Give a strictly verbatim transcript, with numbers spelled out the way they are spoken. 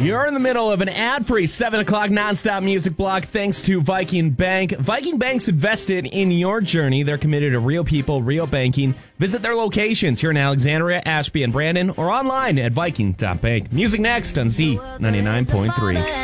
You're in the middle of an ad-free seven o'clock nonstop music block thanks to Viking Bank. Viking Bank's invested in your journey. They're committed to real people, real banking. Visit their locations here in Alexandria, Ashby, and Brandon, or online at viking dot bank. Music next on Z ninety-nine point three.